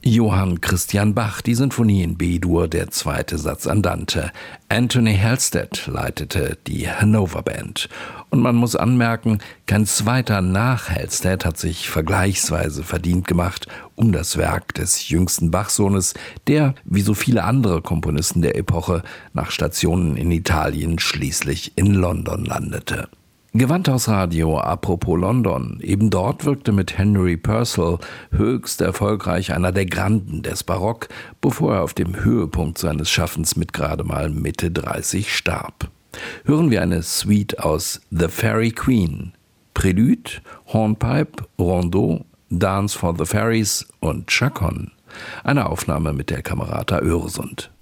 Johann Christian Bach, die Sinfonie in B-Dur, der zweite Satz Andante. Anthony Halstead leitete die Hannover Band. Und man muss anmerken, kein zweiter nach Halstead hat sich vergleichsweise verdient gemacht um das Werk des jüngsten Bach-Sohnes, der, wie so viele andere Komponisten der Epoche, nach Stationen in Italien schließlich in London landete. Gewandhausradio apropos London. Eben dort wirkte mit Henry Purcell höchst erfolgreich einer der Granden des Barock, bevor er auf dem Höhepunkt seines Schaffens mit gerade mal Mitte 30 starb. Hören wir eine Suite aus The Fairy Queen. Prelude, Hornpipe, Rondeau, Dance for the Fairies und Chaconne. Eine Aufnahme mit der Camerata Öresund.